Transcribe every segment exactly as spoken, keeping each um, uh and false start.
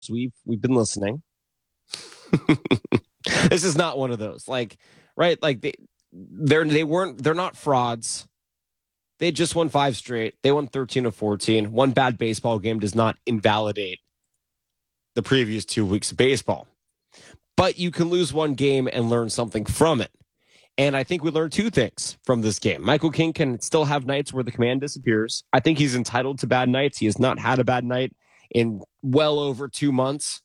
we've we've been listening. This is not one of those. Like, right? Like they they're they weren't they're not frauds. They just won five straight. They won thirteen of fourteen. One bad baseball game does not invalidate the previous two weeks of baseball. But you can lose one game and learn something from it. And I think we learned two things from this game. Michael King can still have nights where the command disappears. I think he's entitled to bad nights. He has not had a bad night in well over two months.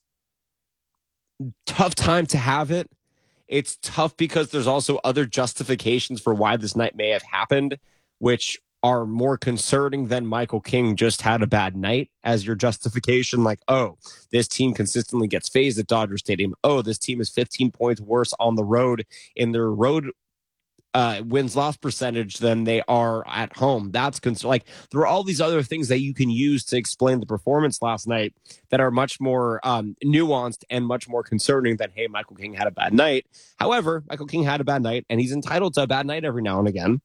Tough time to have it. It's tough because there's also other justifications for why this night may have happened, which are more concerning than Michael King just had a bad night as your justification. Like, oh, this team consistently gets phased at Dodger Stadium. Oh, this team is fifteen points worse on the road in their road uh, wins-loss percentage than they are at home. That's cons- like there are all these other things that you can use to explain the performance last night that are much more um, nuanced and much more concerning than, hey, Michael King had a bad night. However, Michael King had a bad night, and he's entitled to a bad night every now and again.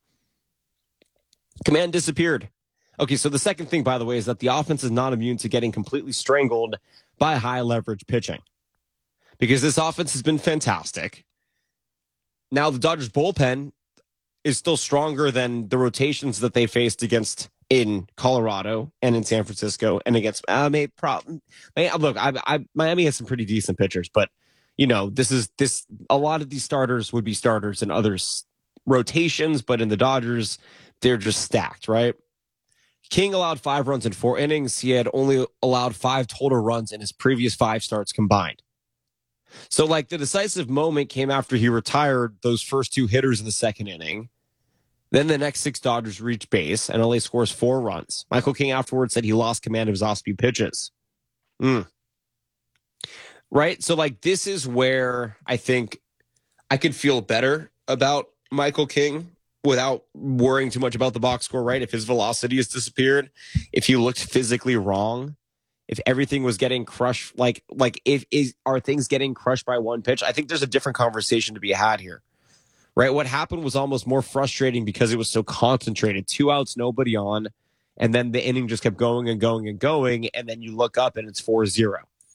Command disappeared. Okay, so the second thing, by the way, is that the offense is not immune to getting completely strangled by high leverage pitching because this offense has been fantastic. Now the Dodgers bullpen is still stronger than the rotations that they faced against in Colorado and in San Francisco and against uh, may, pro, may, look, I, I, Miami has some pretty decent pitchers, but you know, this is this a lot of these starters would be starters in others rotations, but in the Dodgers, they're just stacked, right? King allowed five runs in four innings. He had only allowed five total runs in his previous five starts combined. So, like, the decisive moment came after he retired those first two hitters in the second inning. Then the next six Dodgers reach base and only scores four runs. Michael King afterwards said he lost command of his off-speed pitches. Mm. Right? So, like, this is where I think I could feel better about Michael King without worrying too much about the box score, right? If his velocity has disappeared, if he looked physically wrong, if everything was getting crushed, like, like if is are things getting crushed by one pitch? I think there's a different conversation to be had here, right? What happened was almost more frustrating because it was so concentrated. Two outs, nobody on, and then the inning just kept going and going and going, and then you look up and it's four zero.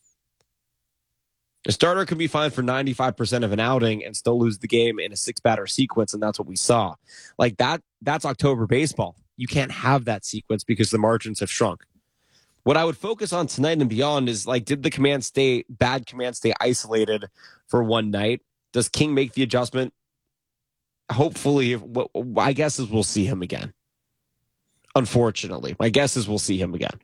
A starter can be fine for ninety-five percent of an outing and still lose the game in a six-batter sequence, and that's what we saw. Like that, that's October baseball. You can't have that sequence because the margins have shrunk. What I would focus on tonight and beyond is, like, did the command stay, bad command stay isolated for one night? Does King make the adjustment? Hopefully, what I guess is we'll see him again. Unfortunately, my guess is we'll see him again.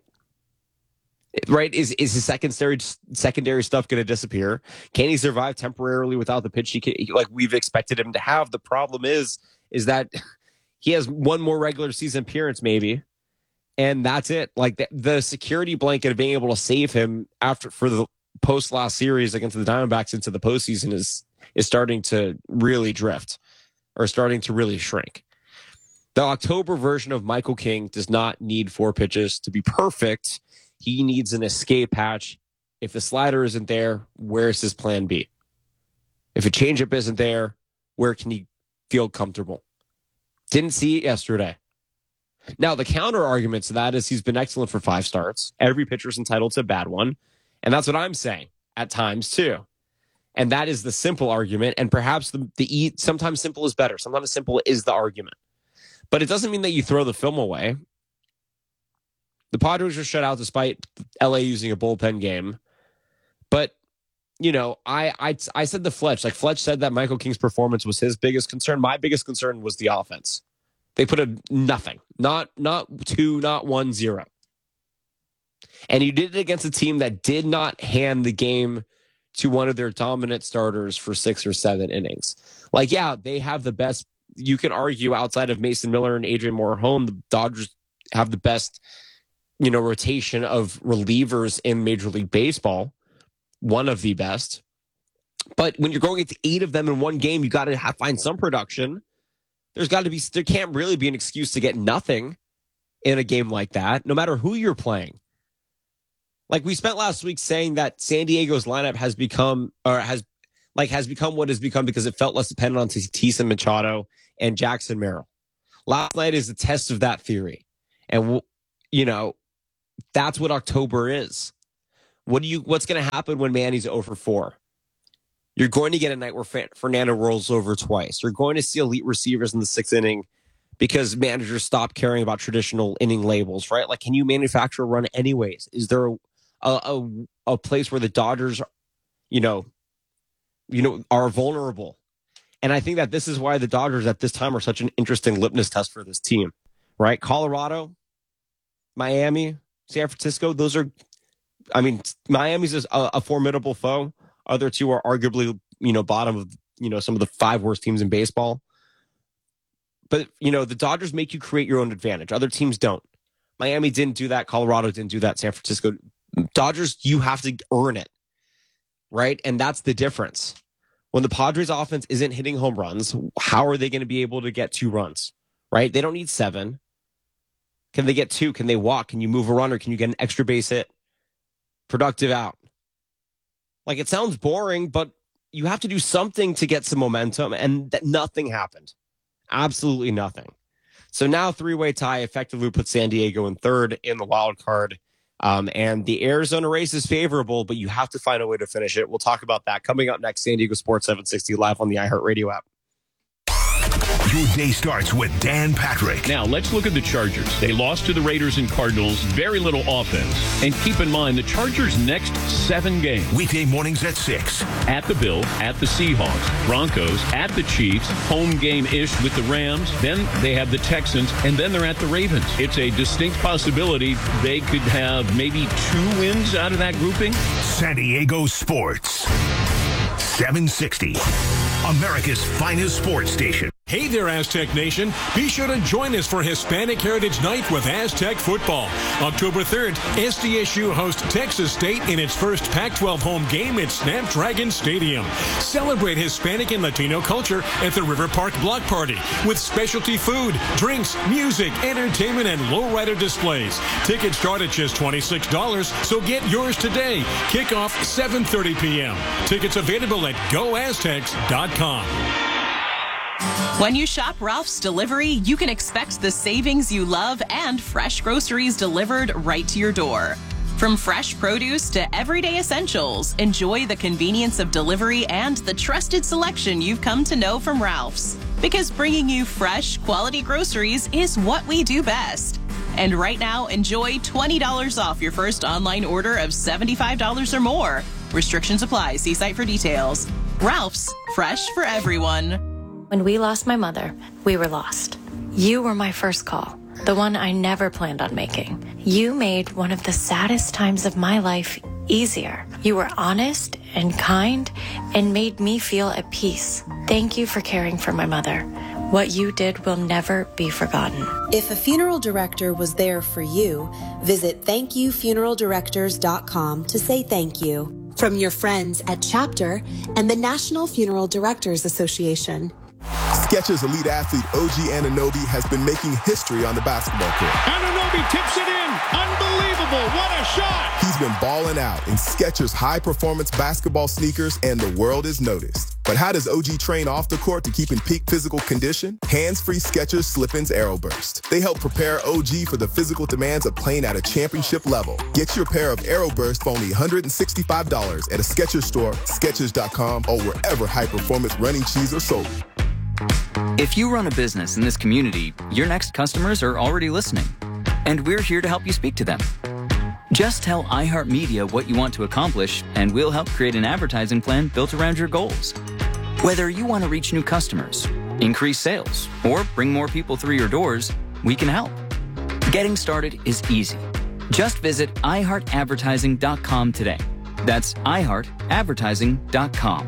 Right? Is is his secondary secondary stuff going to disappear? Can he survive temporarily without the pitch he can, like we've expected him to have? The problem is, is that he has one more regular season appearance, maybe, and that's it. Like the, the security blanket of being able to save him after for the post last series against the Diamondbacks into the postseason is is starting to really drift or starting to really shrink. The October version of Michael King does not need four pitches to be perfect. He needs an escape hatch. If the slider isn't there, where's his plan B? If a changeup isn't there, where can he feel comfortable? Didn't see it yesterday. Now, the counter argument to that is he's been excellent for five starts. Every pitcher's entitled to a bad one. And that's what I'm saying at times, too. And that is the simple argument. And perhaps the, the e, sometimes simple is better. Sometimes simple is the argument. But it doesn't mean that you throw the film away. The Padres were shut out despite L A using a bullpen game. But, you know, I, I I said to Fletch, like Fletch said that Michael King's performance was his biggest concern. My biggest concern was the offense. They put a nothing, not not two, not one, zero. And you did it against a team that did not hand the game to one of their dominant starters for six or seven innings. Like, yeah, they have the best. You can argue outside of Mason Miller and Adrian Morejon, the Dodgers have the best, you know, rotation of relievers in Major League Baseball, one of the best. But when you're going into eight of them in one game, you got to find some production. There's got to be, there can't really be an excuse to get nothing in a game like that, no matter who you're playing. Like we spent last week saying that San Diego's lineup has become, or has, like, has become what has become because it felt less dependent on Tatis and Machado and Jackson Merrill. Last night is a test of that theory. And, you know, that's what October is. What do you? What's going to happen when Manny's oh for four? You're going to get a night where Fernando rolls over twice. You're going to see elite receivers in the sixth inning because managers stop caring about traditional inning labels, right? Like, can you manufacture a run anyways? Is there a a, a place where the Dodgers, you know, you know, are vulnerable? And I think that this is why the Dodgers at this time are such an interesting litmus test for this team, right? Colorado, Miami, San Francisco, those are, I mean, Miami's a, a formidable foe. Other two are arguably, you know, bottom of, you know, some of the five worst teams in baseball. But, you know, the Dodgers make you create your own advantage. Other teams don't. Miami didn't do that. Colorado didn't do that. San Francisco. Dodgers, you have to earn it, right? And that's the difference. When the Padres offense isn't hitting home runs, how are they going to be able to get two runs, right? They don't need seven. Can they get two? Can they walk? Can you move a runner? Can you get an extra base hit? Productive out. Like, it sounds boring, but you have to do something to get some momentum, and that nothing happened. Absolutely nothing. So now three-way tie effectively puts San Diego in third in the wild card. Um, and the Arizona race is favorable, but you have to find a way to finish it. We'll talk about that coming up next. San Diego Sports seven sixty live on the iHeartRadio app. Your day starts with Dan Patrick. Now, let's look at the Chargers. They lost to the Raiders and Cardinals. Very little offense. And keep in mind, the Chargers' next seven games. Weekday mornings at six. At the Bills, at the Seahawks, Broncos, at the Chiefs, home game-ish with the Rams. Then they have the Texans, and then they're at the Ravens. It's a distinct possibility they could have maybe two wins out of that grouping. San Diego Sports. seven sixty. America's finest sports station. Hey there, Aztec Nation. Be sure to join us for Hispanic Heritage Night with Aztec football. October third, S D S U hosts Texas State in its first Pac twelve home game at Snapdragon Stadium. Celebrate Hispanic and Latino culture at the River Park Block Party with specialty food, drinks, music, entertainment, and lowrider displays. Tickets start at just twenty-six dollars, so get yours today. Kickoff seven thirty p.m. Tickets available at go aztecs dot com. When you shop Ralph's Delivery, you can expect the savings you love and fresh groceries delivered right to your door. From fresh produce to everyday essentials, enjoy the convenience of delivery and the trusted selection you've come to know from Ralph's. Because bringing you fresh, quality groceries is what we do best. And right now, enjoy twenty dollars off your first online order of seventy-five dollars or more. Restrictions apply. See site for details. Ralph's, fresh for everyone. When we lost my mother, we were lost. You were my first call, the one I never planned on making. You made one of the saddest times of my life easier. You were honest and kind and made me feel at peace. Thank you for caring for my mother. What you did will never be forgotten. If a funeral director was there for you, visit thank you funeral directors dot com to say thank you. From your friends at Chapter and the National Funeral Directors Association. Skechers elite athlete O G Anunoby has been making history on the basketball court. Anunoby tips it in. Unbelievable. What a shot. He's been balling out in Skechers high-performance basketball sneakers, and the world is noticed. But how does O G train off the court to keep in peak physical condition? Hands-free Skechers Slip-ins Aeroburst. They help prepare O G for the physical demands of playing at a championship level. Get your pair of Aeroburst for only one hundred sixty-five dollars at a Skechers store, Skechers dot com, or wherever high-performance running shoes are sold. If you run a business in this community, your next customers are already listening, and we're here to help you speak to them. Just tell iHeartMedia what you want to accomplish, and we'll help create an advertising plan built around your goals. Whether you want to reach new customers, increase sales, or bring more people through your doors, we can help. Getting started is easy. Just visit i heart advertising dot com today. That's i heart advertising dot com.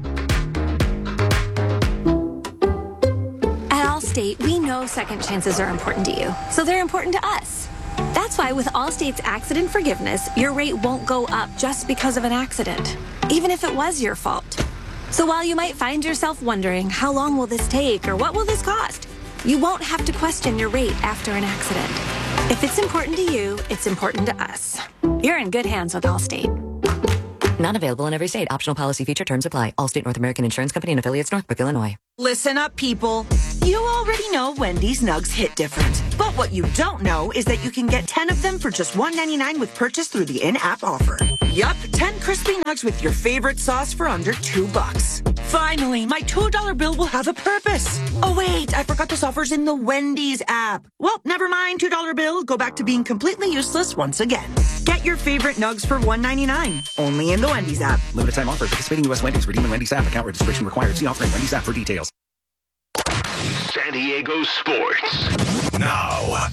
Allstate, we know second chances are important to you, so they're important to us. That's why with Allstate's accident forgiveness, your rate won't go up just because of an accident, even if it was your fault. So while you might find yourself wondering, how long will this take or what will this cost? You won't have to question your rate after an accident. If it's important to you, it's important to us. You're in good hands with Allstate. Not available in every state. Optional policy feature terms apply. Allstate North American Insurance Company and affiliates, Northbrook, Illinois. Listen up, people. You already know Wendy's Nugs hit different. But what you don't know is that you can get ten of them for just one ninety-nine with purchase through the in-app offer. Yup, ten crispy nugs with your favorite sauce for under two bucks. Finally, my two dollar bill will have a purpose. Oh, wait, I forgot this offer's in the Wendy's app. Well, never mind, two dollar bill. Go back to being completely useless once again. Get your favorite nugs for one ninety-nine. Only in the Wendy's app. Limited time offer. Participating U S Wendy's. Redeem in Wendy's app. Account registration required. See offering Wendy's app for details. San Diego Sports. Now.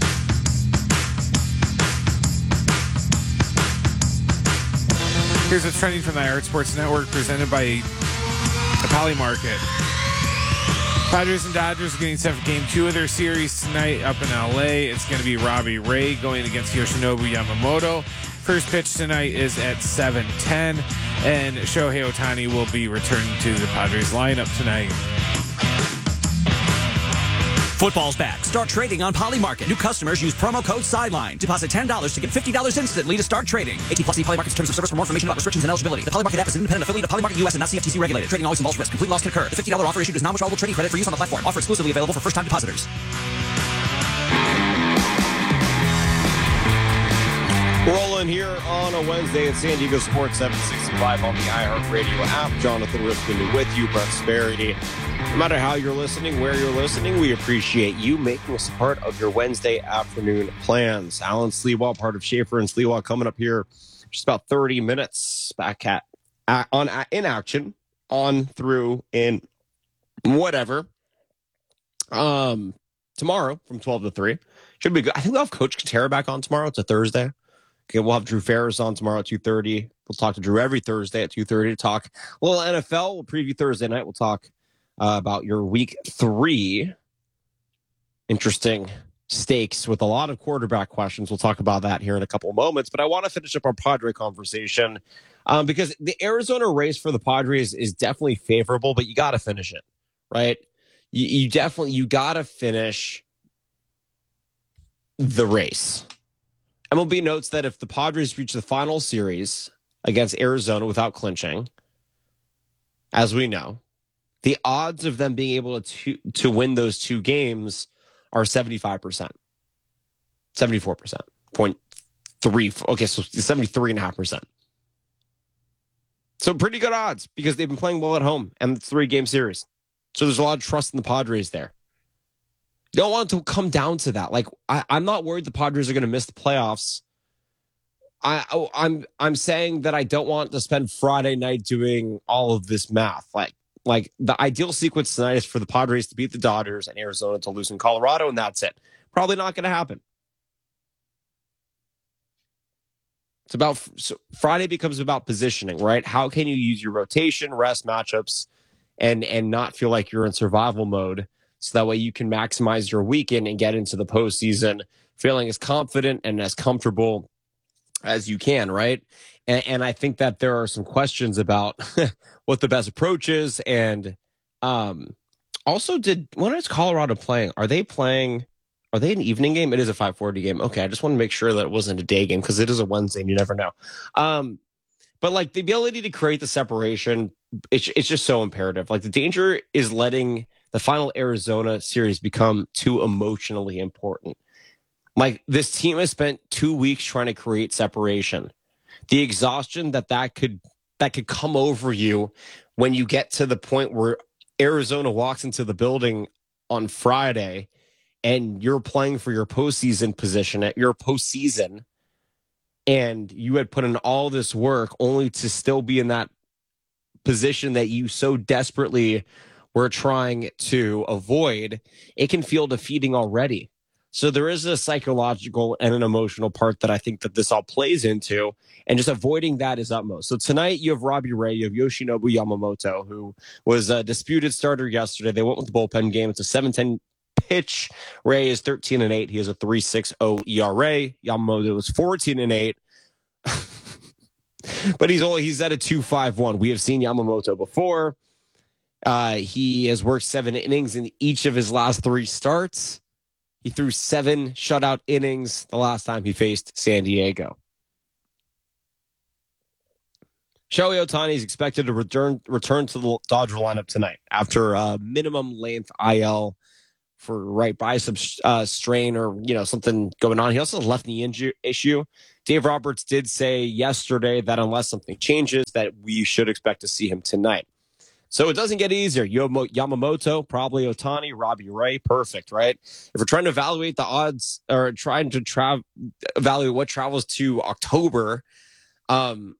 Here's what's trending from the iHeart Sports Network, presented by the Poly Market. Padres and Dodgers are getting set for game two of their series tonight up in L A. It's going to be Robbie Ray going against Yoshinobu Yamamoto. First pitch tonight is at seven ten, and Shohei Ohtani will be returning to the Padres lineup tonight. Football's back. Start trading on Poly Market. New customers use promo code SIDELINE. Deposit ten dollars to get fifty dollars instantly to start trading. eighteen plus, see Poly Market's terms of service for more information about restrictions and eligibility. The Poly Market app is an independent affiliate of Poly Market U S and not C F T C regulated. Trading always involves risk. Complete loss can occur. The fifty dollars offer issued is non-withdrawable trading credit for use on the platform. Offer exclusively available for first-time depositors. Rolling here on a Wednesday at San Diego Sports seven sixty-five on the iHeartRadio app. Jonathan Riskin with you, Brett Sparity. No matter how you're listening, where you're listening, we appreciate you making us a part of your Wednesday afternoon plans. Alan Sleewa, part of Schaefer and Sleewa, coming up here just about thirty minutes back at, at on in action, on through in whatever. Um, tomorrow from twelve to three should be good. I think we'll have Coach Katera back on tomorrow. It's a Thursday. Okay, we'll have Drew Ferris on tomorrow at two thirty. We'll talk to Drew every Thursday at two thirty to talk a little N F L. We'll preview Thursday night. We'll talk uh, about your week three. Interesting stakes with a lot of quarterback questions. We'll talk about that here in a couple of moments. But I want to finish up our Padre conversation um, because the Arizona race for the Padres is definitely favorable, but you got to finish it, right? You, you definitely, you got to finish the race. M L B notes that if the Padres reach the final series against Arizona without clinching, as we know, the odds of them being able to, to win those two games are seventy-five percent. seventy-four percent. Point three. Okay, so seventy-three point five percent. So pretty good odds because they've been playing well at home and it's a three-game series. So there's a lot of trust in the Padres there. You don't want it to come down to that. Like, I, I'm not worried the Padres are going to miss the playoffs. I, oh, I'm I'm saying that I don't want to spend Friday night doing all of this math. Like, like the ideal sequence tonight is for the Padres to beat the Dodgers and Arizona to lose in Colorado, and that's it. Probably not going to happen. It's about so Friday becomes about positioning, right? How can you use your rotation, rest matchups, and and not feel like you're in survival mode? So that way you can maximize your weekend and get into the postseason feeling as confident and as comfortable as you can, right? And, and I think that there are some questions about what the best approach is. And um, also, did when is Colorado playing? Are they playing? Are they an evening game? It is a five forty game. Okay, I just want to make sure that it wasn't a day game because it is a Wednesday and you never know. Um, but like the ability to create the separation, it's it's just so imperative. Like the danger is letting the final Arizona series become too emotionally important. Like this team has spent two weeks trying to create separation. The exhaustion that that could that could come over you when you get to the point where Arizona walks into the building on Friday and you're playing for your postseason position at your postseason, and you had put in all this work only to still be in that position that you so desperately we're trying to avoid, it can feel defeating already. So there is a psychological and an emotional part that I think that this all plays into, and just avoiding that is utmost. So tonight you have Robbie Ray, you have Yoshinobu Yamamoto, who was a disputed starter yesterday. They went with the bullpen game. It's a seven ten pitch. Ray is thirteen and eight. He has a three point six oh E R A. Yamamoto is fourteen and eight. But he's only he's at a two point five one. We have seen Yamamoto before. Uh, he has worked seven innings in each of his last three starts. He threw seven shutout innings the last time he faced San Diego. Shohei Ohtani is expected to return return to the Dodger lineup tonight after a minimum length I L for right bicep uh, strain or you know something going on. He also has a left knee injury issue. Dave Roberts did say yesterday that unless something changes, that we should expect to see him tonight. So it doesn't get easier. Yamamoto, probably Ohtani, Robbie Ray, perfect, right? If we're trying to evaluate the odds or trying to tra- evaluate what travels to October, um,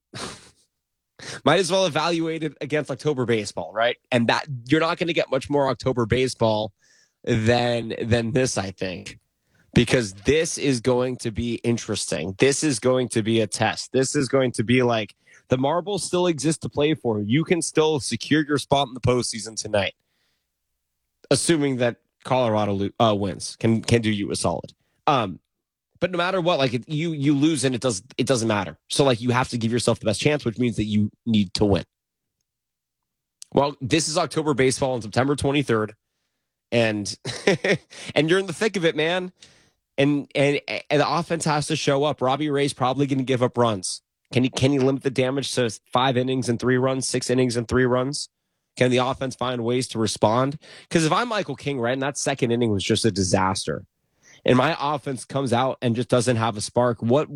might as well evaluate it against October baseball, right? And that you're not going to get much more October baseball than than this, I think, because this is going to be interesting. This is going to be a test. This is going to be like, the marbles still exist to play for. You can still secure your spot in the postseason tonight, assuming that Colorado uh, wins, can can do you a solid. Um, but no matter what, like it, you you lose and it does it doesn't matter. So like you have to give yourself the best chance, which means that you need to win. Well, this is October baseball on September twenty-third, and and you're in the thick of it, man. And and and the offense has to show up. Robbie Ray's probably going to give up runs. Can he can he limit the damage to five innings and three runs, six innings and three runs? Can the offense find ways to respond? Because if I'm Michael King, right, and that second inning was just a disaster, and my offense comes out and just doesn't have a spark, what?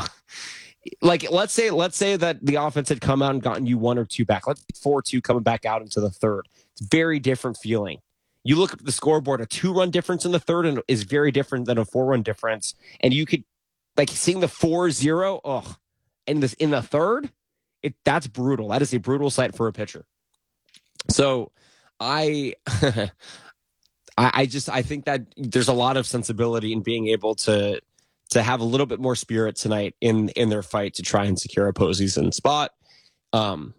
Like, let's say let's say that the offense had come out and gotten you one or two back. Let's say four two coming back out into the third. It's a very different feeling. You look at the scoreboard, a two-run difference in the third and is very different than a four-run difference. And you could, like, seeing the four zero, ugh. In this in the third, it that's brutal. That is a brutal sight for a pitcher. So I, I I just I think that there's a lot of sensibility in being able to to have a little bit more spirit tonight in in their fight to try and secure a postseason spot. Um,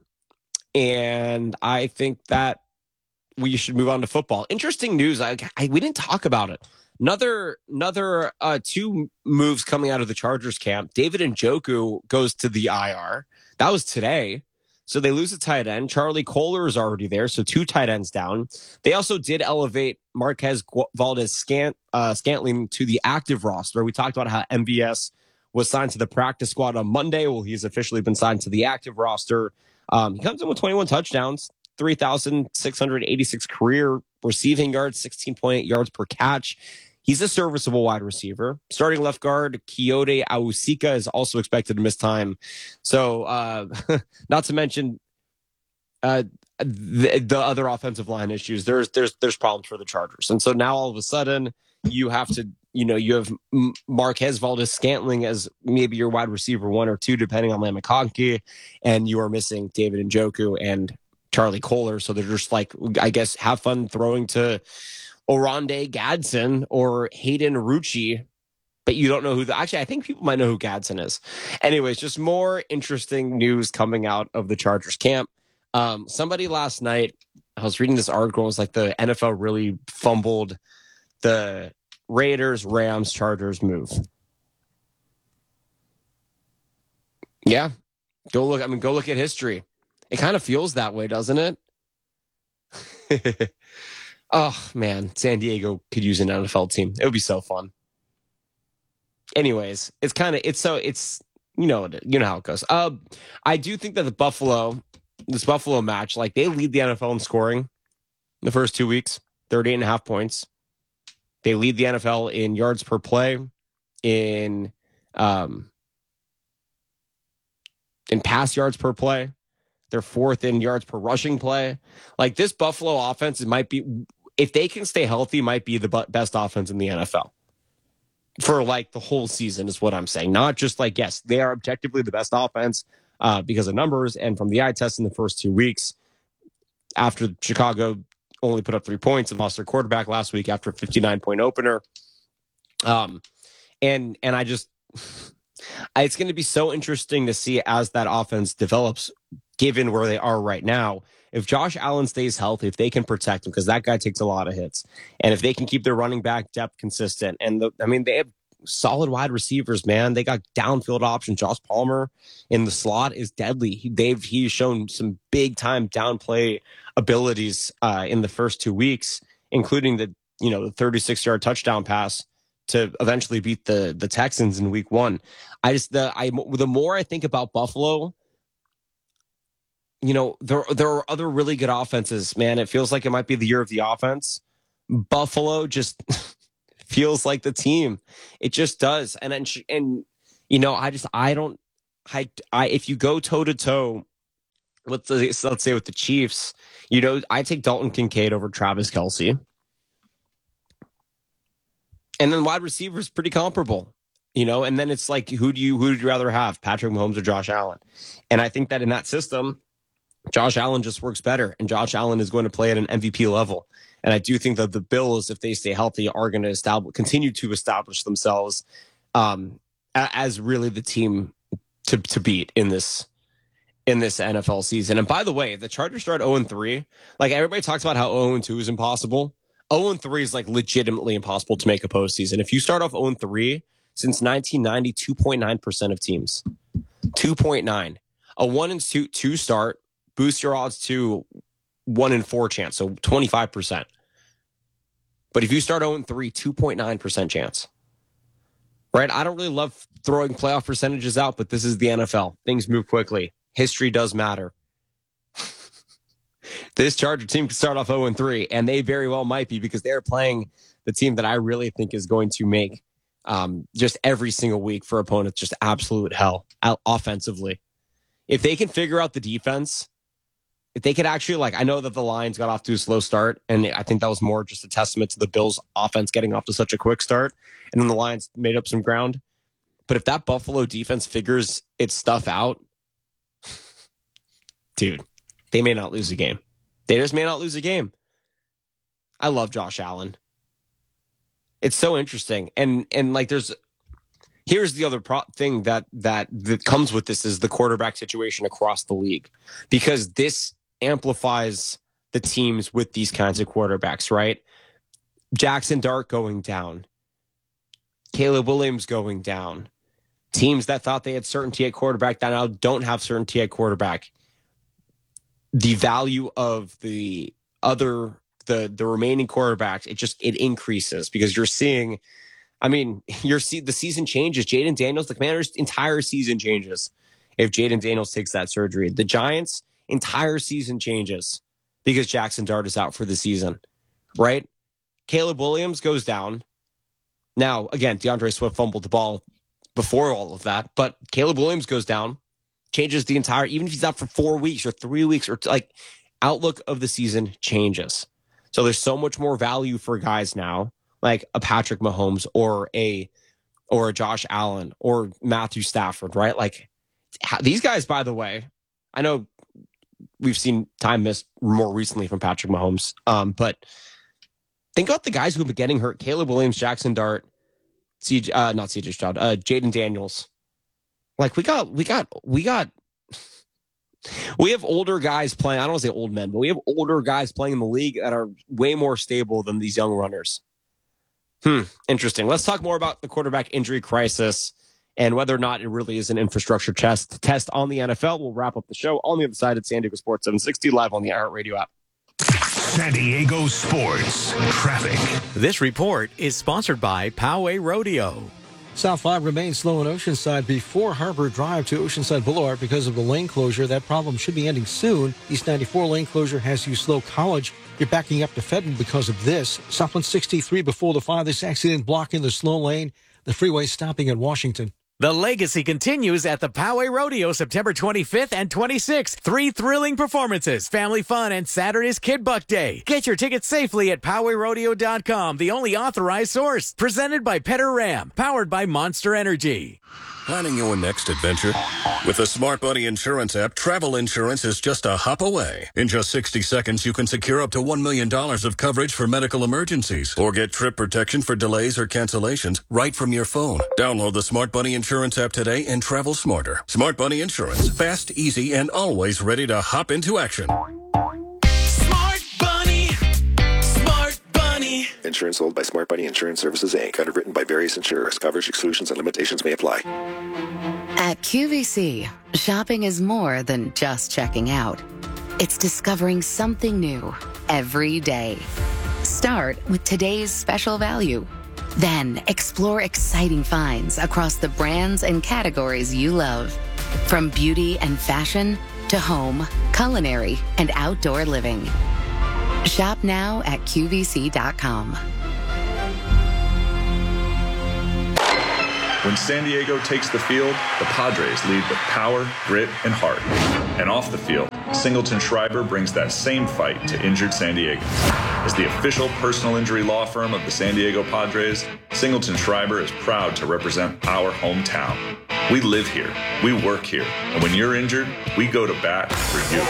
and I think that we should move on to football. Interesting news. I, I we didn't talk about it. Another another uh, two moves coming out of the Chargers camp. David Njoku goes to the I R. That was today. So they lose a tight end. Charlie Kohler is already there, so two tight ends down. They also did elevate Marquez Valdez Scant, uh, Scantling to the active roster. We talked about how M V S was signed to the practice squad on Monday. Well, he's officially been signed to the active roster. Um, he comes in with twenty-one touchdowns, three thousand six hundred eighty-six career receiving yards, sixteen point eight yards per catch. He's a serviceable wide receiver. Starting left guard, Kyoto Awusika is also expected to miss time. So, uh, not to mention uh, the, the other offensive line issues. There's there's there's problems for the Chargers, and so now all of a sudden you have to, you know, you have Marquez Valdez Scantling as maybe your wide receiver one or two, depending on Lamb McConkey, and you are missing David Njoku and Charlie Kohler. So they're just like, I guess, have fun throwing to Oronde Gadsden or Hayden Rucci, but you don't know who the, actually, I think people might know who Gadsden is. Anyways, just more interesting news coming out of the Chargers camp. Um, somebody last night, I was reading this article, it was like the N F L really fumbled the Raiders, Rams, Chargers move. Yeah. Go look. I mean, go look at history. It kind of feels that way, doesn't it? Oh, man. San Diego could use an N F L team. It would be so fun. Anyways, it's kind of, it's so, it's, you know, you know how it goes. Uh, I do think that the Buffalo, this Buffalo match, like they lead the N F L in scoring the first two weeks, thirty-eight and a half points. They lead the N F L in yards per play, in, um, in pass yards per play. They're fourth in yards per rushing play. Like this Buffalo offense, it might be, if they can stay healthy, might be the best offense in the N F L for like the whole season is what I'm saying. Not just like, yes, they are objectively the best offense uh, because of numbers. And from the eye test in the first two weeks after Chicago only put up three points and lost their quarterback last week after a fifty-nine point opener. Um, and, and I just, it's going to be so interesting to see as that offense develops, given where they are right now. If Josh Allen stays healthy, if they can protect him, because that guy takes a lot of hits, and if they can keep their running back depth consistent, and the, I mean, they have solid wide receivers, man. They got downfield options. Josh Palmer in the slot is deadly. He, they've he's shown some big time down play abilities uh, in the first two weeks, including the you know the thirty-six yard touchdown pass to eventually beat the the Texans in week one. I just the I the more I think about Buffalo, you know, there there are other really good offenses, man. It feels like it might be the year of the offense. Buffalo just feels like the team. It just does. And and, and you know, I just I don't I, I if you go toe to toe with the let's say with the Chiefs, you know, I take Dalton Kincaid over Travis Kelce. And then wide receiver is pretty comparable. You know, and then it's like, who do you who would you rather have, Patrick Mahomes or Josh Allen? And I think that in that system, Josh Allen just works better, and Josh Allen is going to play at an M V P level. And I do think that the Bills, if they stay healthy, are going to establish, continue to establish themselves um, as really the team to to beat in this in this N F L season. And by the way, the Chargers start oh and three. Like, everybody talks about how oh and two is impossible. oh and three is like legitimately impossible to make a postseason. If you start off oh and three. Since nineteen ninety, two point nine percent of teams. two point nine. A one and two, two start boosts your odds to one and four chance, so twenty-five percent. But if you start oh and three, two point nine percent chance. Right? I don't really love throwing playoff percentages out, but this is the N F L. Things move quickly. History does matter. This Charger team could start off oh and three, and they very well might be, because they're playing the team that I really think is going to make Um, just every single week for opponents just absolute hell out offensively. If they can figure out the defense, if they could actually, like, I know that the Lions got off to a slow start, and I think that was more just a testament to the Bills' offense getting off to such a quick start, and then the Lions made up some ground. But if that Buffalo defense figures its stuff out, dude, they may not lose a game. They just may not lose a game. I love Josh Allen. It's so interesting. And, and like, there's, here's the other pro- thing that, that, that comes with this is the quarterback situation across the league, because this amplifies the teams with these kinds of quarterbacks, right? Jackson Dart going down, Caleb Williams going down, teams that thought they had certainty at quarterback that now don't have certainty at quarterback. The value of the other the the remaining quarterbacks, it just it increases, because you're seeing, I mean, you're see the season changes. Jaden Daniels, the Commanders' entire season changes if Jaden Daniels takes that surgery. The Giants' entire season changes because Jackson Dart is out for the season, right? Caleb Williams goes down. Now, again, DeAndre Swift fumbled the ball before all of that, but Caleb Williams goes down, changes the entire, even if he's out for four weeks or three weeks or like, outlook of the season changes. So there's so much more value for guys now, like a Patrick Mahomes or a or a Josh Allen or Matthew Stafford, right? Like, these guys, by the way, I know we've seen time missed more recently from Patrick Mahomes, um, but think about the guys who've been getting hurt: Caleb Williams, Jackson Dart, C J, uh, not C J Stroud, uh, Jaden Daniels. Like, we got, we got, we got. We have older guys playing. I don't want to say old men, but we have older guys playing in the league that are way more stable than these young runners. Hmm. Interesting. Let's talk more about the quarterback injury crisis and whether or not it really is an infrastructure test test on the N F L. We'll wrap up the show on the other side at San Diego Sports seven sixty, live on the iHeartRadio app. San Diego Sports Traffic. This report is sponsored by Poway Rodeo. South five remains slow on Oceanside before Harbor Drive to Oceanside Boulevard because of the lane closure. That problem should be ending soon. East ninety-four lane closure has you slow College. You're backing up to Fenton because of this. Southland sixty-three before the fire. This accident blocking the slow lane. The freeway stopping at Washington. The legacy continues at the Poway Rodeo September twenty-fifth and twenty-sixth. Three thrilling performances, family fun, and Saturday's Kid Buck Day. Get your tickets safely at Poway Rodeo dot com, the only authorized source. Presented by Petter Ram, powered by Monster Energy. Planning your next adventure? With the Smart Buddy Insurance app, travel insurance is just a hop away. In just sixty seconds, you can secure up to one million dollars of coverage for medical emergencies or get trip protection for delays or cancellations right from your phone. Download the Smart Buddy Insurance app today and travel smarter. Smart Buddy Insurance. Fast, easy, and always ready to hop into action. Smart Bunny. Smart Bunny. Insurance sold by Smart Bunny Insurance Services, Incorporated. Underwritten by various insurers. Coverage exclusions and limitations may apply. At Q V C, shopping is more than just checking out. It's discovering something new every day. Start with today's special value. Then explore exciting finds across the brands and categories you love. From beauty and fashion to home, culinary, and outdoor living. Shop now at Q V C dot com. When San Diego takes the field, the Padres lead with power, grit, and heart. And off the field, Singleton Schreiber brings that same fight to injured San Diegans. As the official personal injury law firm of the San Diego Padres, Singleton Schreiber is proud to represent our hometown. We live here, we work here, and when you're injured, we go to bat for you.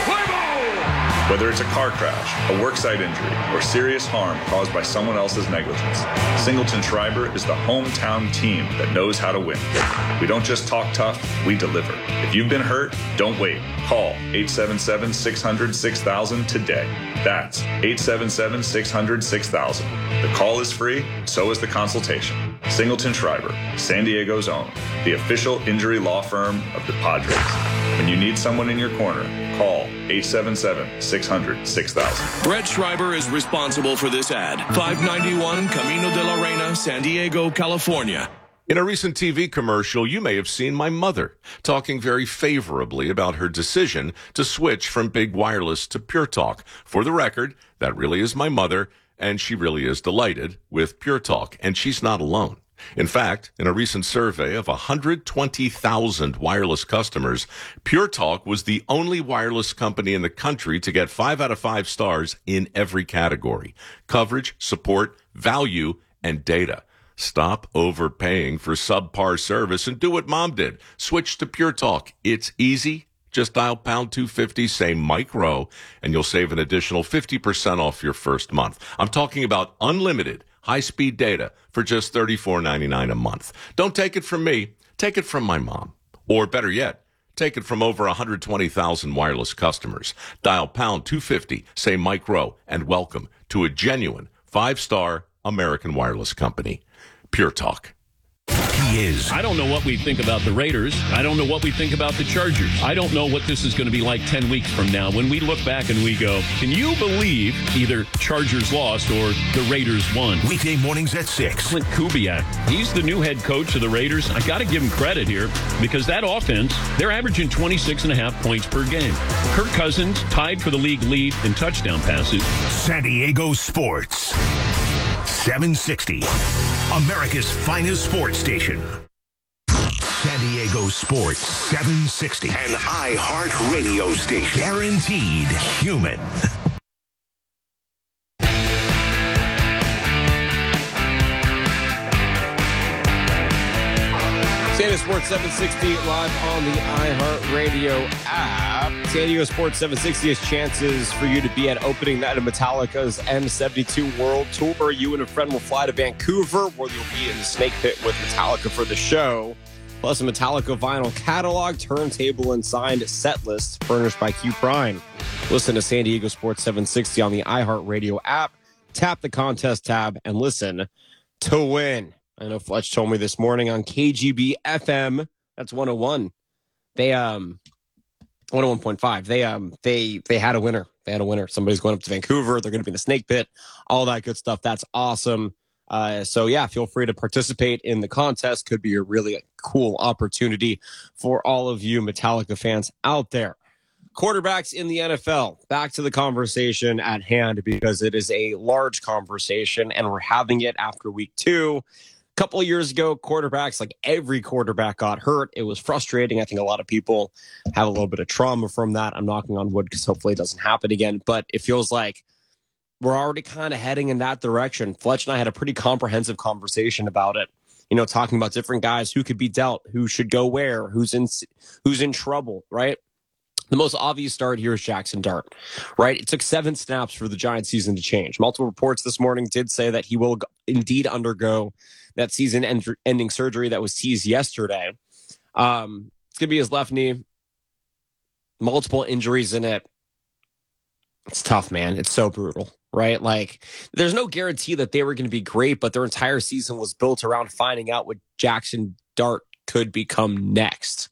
Whether it's a car crash, a worksite injury, or serious harm caused by someone else's negligence, Singleton Schreiber is the hometown team that knows how to win. We don't just talk tough, we deliver. If you've been hurt, don't wait. Call eight seven seven, six hundred, six thousand today. That's eight seven seven, six hundred, six thousand. The call is free, so is the consultation. Singleton Schreiber, San Diego's own, the official injury law firm of the Padres. When you need someone in your corner, call eight seven seven, six hundred, six thousand. Brett Schreiber is responsible for this ad. five ninety-one Camino de la Reina, San Diego, California. In a recent T V commercial, you may have seen my mother talking very favorably about her decision to switch from big wireless to Pure Talk. For the record, that really is my mother, and she really is delighted with Pure Talk, and she's not alone. In fact, in a recent survey of one hundred twenty thousand wireless customers, Pure Talk was the only wireless company in the country to get five out of five stars in every category: coverage, support, value, and data. Stop overpaying for subpar service and do what Mom did. Switch to Pure Talk. It's easy. Just dial pound two fifty, say Mike Rowe, and you'll save an additional fifty percent off your first month. I'm talking about unlimited high-speed data for just thirty-four ninety-nine a month. Don't take it from me. Take it from my mom. Or better yet, take it from over one hundred twenty thousand wireless customers. Dial pound two fifty, say Mike Rowe, and welcome to a genuine five-star American wireless company. Pure Talk. He is. I don't know what we think about the Raiders. I don't know what we think about the Chargers. I don't know what this is going to be like ten weeks from now when we look back and we go, can you believe either Chargers lost or the Raiders won? Weekday mornings at six. Clint Kubiak, he's the new head coach of the Raiders. I got to give him credit here because that offense, they're averaging twenty-six and a half points per game. Kirk Cousins tied for the league lead in touchdown passes. San Diego Sports. seven sixty. America's finest sports station. San Diego Sports seven sixty. An iHeart radio station. Guaranteed human. San Diego Sports seven sixty live on the iHeartRadio app. San Diego Sports seven sixty has chances for you to be at opening night of Metallica's M seventy-two World Tour. You and a friend will fly to Vancouver, where you'll be in the Snake Pit with Metallica for the show. Plus a Metallica vinyl catalog, turntable, and signed set list furnished by Q Prime. Listen to San Diego Sports seven sixty on the iHeartRadio app. Tap the contest tab and listen to win. I know Fletch told me this morning on K G B F M. That's one oh one. They um one oh one point five. They um they they had a winner. They had a winner. Somebody's going up to Vancouver. They're going to be in the Snake Pit. All that good stuff. That's awesome. Uh, so yeah, feel free to participate in the contest. Could be a really cool opportunity for all of you Metallica fans out there. Quarterbacks in the N F L. Back to the conversation at hand because it is a large conversation and we're having it after week two. A couple of years ago, quarterbacks, like every quarterback got hurt. It was frustrating. I think a lot of people have a little bit of trauma from that. I'm knocking on wood because hopefully it doesn't happen again. But it feels like we're already kind of heading in that direction. Fletch and I had a pretty comprehensive conversation about it. You know, talking about different guys who could be dealt, who should go where, who's in who's in trouble, right? The most obvious start here is Jackson Dart, right? It took seven snaps for the Giants season to change. Multiple reports this morning did say that he will indeed undergo that season-ending surgery that was teased yesterday. Um, it's going to be his left knee. Multiple injuries in it. It's tough, man. It's so brutal, right? Like, there's no guarantee that they were going to be great, but their entire season was built around finding out what Jackson Dart could become next.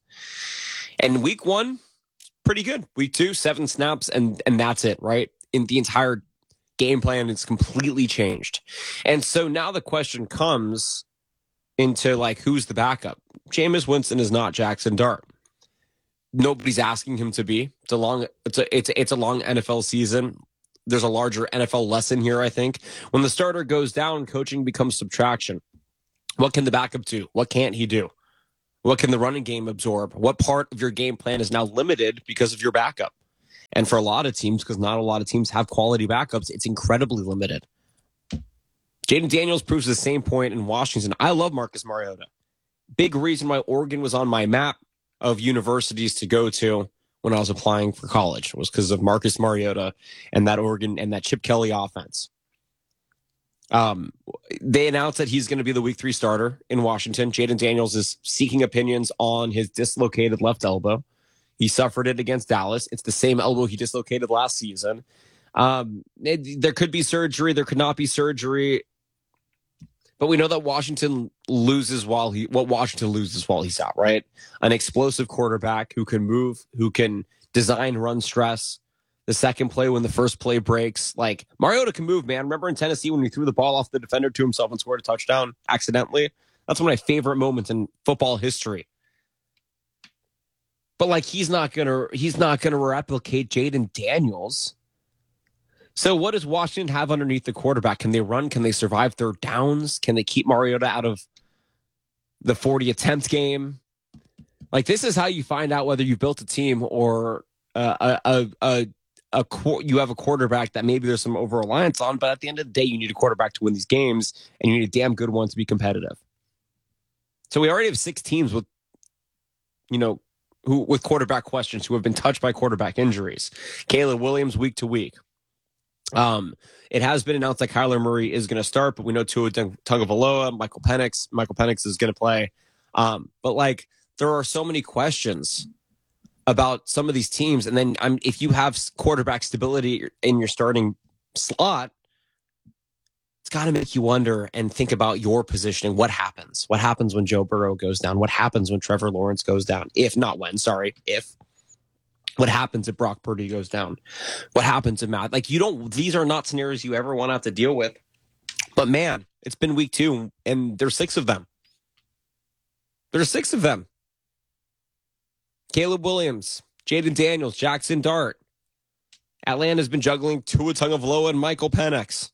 And week one, pretty good. Week two, seven snaps, and and that's it, right? In the entire game plan, it's completely changed. And so now the question comes into, like, who's the backup? Jameis Winston is not Jackson Dart. nobody's asking him to be. It's a long, it's a, it's a, it's a long N F L season. There's a larger N F L lesson here, I think. When the starter goes down, coaching becomes subtraction. What can the backup do? What can't he do? What can the running game absorb? What part of your game plan is now limited because of your backup? And for a lot of teams, because not a lot of teams have quality backups, it's incredibly limited. Jaden Daniels proves the same point in Washington. I love Marcus Mariota. Big reason why Oregon was on my map of universities to go to when I was applying for college was because of Marcus Mariota and that Oregon and that Chip Kelly offense. Um, they announced that he's going to be the week three starter in Washington. Jaden Daniels is seeking opinions on his dislocated left elbow. He suffered it against Dallas. It's the same elbow he dislocated last season. Um, it, there could be surgery. There could not be surgery. But we know that Washington loses while he, what Washington loses while he's out, right? An explosive quarterback who can move, who can design run stress. The second play when the first play breaks, like Mariota can move, man. Remember in Tennessee when he threw the ball off the defender to himself and scored a touchdown accidentally? That's one of my favorite moments in football history. But like he's not gonna, he's not gonna replicate Jaden Daniels. So what does Washington have underneath the quarterback? Can they run? Can they survive third downs? Can they keep Mariota out of the forty attempt game? Like this is how you find out whether you've built a team or uh, a a a, a you have a quarterback that maybe there's some over reliance on. But at the end of the day, you need a quarterback to win these games, and you need a damn good one to be competitive. So we already have six teams with, you know, who with quarterback questions who have been touched by quarterback injuries. Caleb Williams week to week. Um, it has been announced that Kyler Murray is going to start, but we know Tua Tagovailoa, Michael Penix, Michael Penix is going to play. Um, but like there are so many questions about some of these teams, and then um, if you have quarterback stability in your starting slot, it's got to make you wonder and think about your positioning. What happens? What happens when Joe Burrow goes down? What happens when Trevor Lawrence goes down? If not when, sorry, if. What happens if Brock Purdy goes down? What happens if Matt? Like you don't. These are not scenarios you ever want to have to deal with. But man, it's been week two, and there's six of them. There's six of them. Caleb Williams, Jaden Daniels, Jackson Dart. Atlanta's been juggling Tua Tagovailoa and Michael Penix.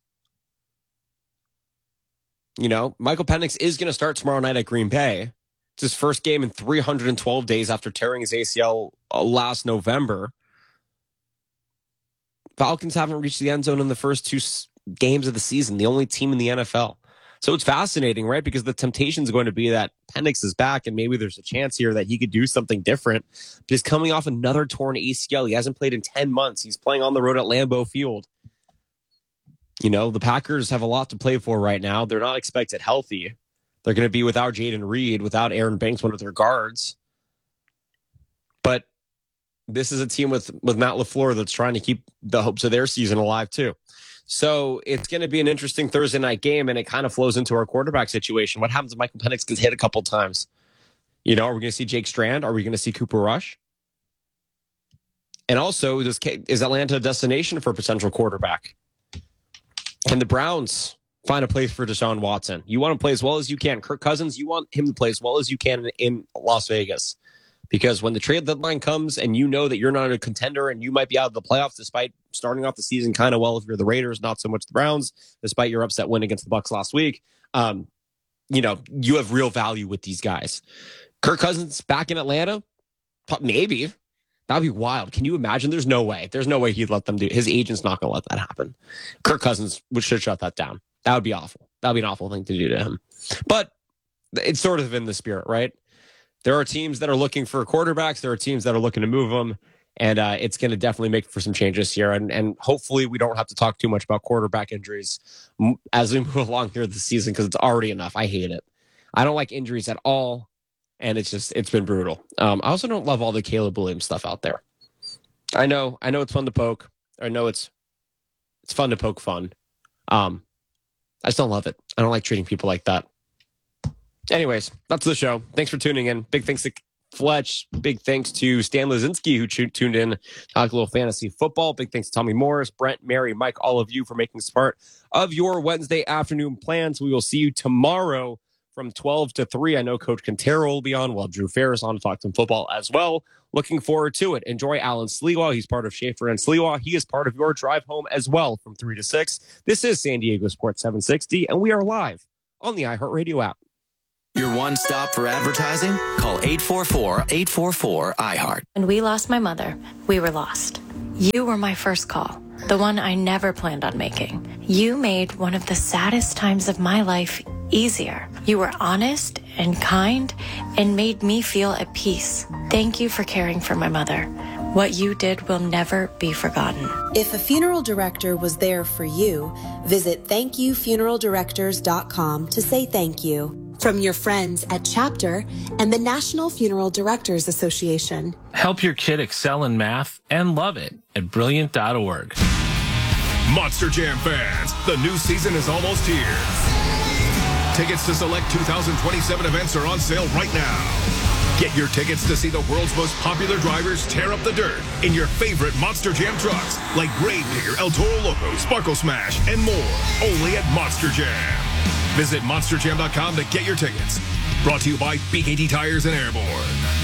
You know, Michael Penix is going to start tomorrow night at Green Bay. It's his first game in three hundred twelve days after tearing his A C L last November. Falcons haven't reached the end zone in the first two games of the season, the only team in the N F L. So it's fascinating, right? Because the temptation is going to be that Penix is back and maybe there's a chance here that he could do something different. But he's coming off another torn A C L. He hasn't played in ten months. He's playing on the road at Lambeau Field. You know, the Packers have a lot to play for right now. They're not expected healthy. They're going to be without Jaden Reed, without Aaron Banks, one of their guards. But this is a team with, with Matt LaFleur that's trying to keep the hopes of their season alive, too. So it's going to be an interesting Thursday night game, and it kind of flows into our quarterback situation. What happens if Michael Penix gets hit a couple times? You know, are we going to see Jake Strand? Are we going to see Cooper Rush? And also, is, is Atlanta a destination for a potential quarterback? Can the Browns find a place for Deshaun Watson? You want to play as well as you can. Kirk Cousins, you want him to play as well as you can in, in Las Vegas. Because when the trade deadline comes and you know that you're not a contender and you might be out of the playoffs despite starting off the season kind of well if you're the Raiders, not so much the Browns, despite your upset win against the Bucs last week, um, you know, you have real value with these guys. Kirk Cousins back in Atlanta? Maybe. That'd be wild. Can you imagine? There's no way. There's no way he'd let them do it. His agent's not going to let that happen. Kirk Cousins should shut that down. That would be awful. That would be an awful thing to do to him. But it's sort of in the spirit, right? There are teams that are looking for quarterbacks. There are teams that are looking to move them. And uh, it's going to definitely make for some changes here. And, and hopefully we don't have to talk too much about quarterback injuries as we move along here this season because it's already enough. I hate it. I don't like injuries at all. And it's just, it's been brutal. Um, I also don't love all the Caleb Williams stuff out there. I know, I know it's fun to poke. I know it's, it's fun to poke fun. Um, I just don't love it. I don't like treating people like that. Anyways, that's the show. Thanks for tuning in. Big thanks to Fletch. Big thanks to Stan Lazinski, who t- tuned in, talk a little fantasy football. Big thanks to Tommy Morris, Brent, Mary, Mike, all of you for making this part of your Wednesday afternoon plans. We will see you tomorrow from twelve to three. I know Coach Quintero will be on. We'll have Drew Ferris on to talk some football as well. Looking forward to it. Enjoy Alan Sliwa. He's part of Schaefer and Sliwa. He is part of your drive home as well from three to six. This is San Diego Sports seven sixty, and we are live on the iHeartRadio app. Your one stop for advertising? Call eight four four, eight four four, I heart. When we lost my mother, we were lost. You were my first call, the one I never planned on making. You made one of the saddest times of my life easier. You were honest and kind and made me feel at peace. Thank you for caring for my mother. What you did will never be forgotten. If a funeral director was there for you, visit thank you funeral directors dot com to say thank you. From your friends at Chapter and the National Funeral Directors Association. Help your kid excel in math and love it at brilliant dot org. Monster Jam fans, the new season is almost here. Tickets to select two thousand twenty-seven events are on sale right now. Get your tickets to see the world's most popular drivers tear up the dirt in your favorite Monster Jam trucks like Grave Digger, El Toro Loco, Sparkle Smash, and more. Only at Monster Jam. Visit monster jam dot com to get your tickets. Brought to you by B K T Tires and Airborne.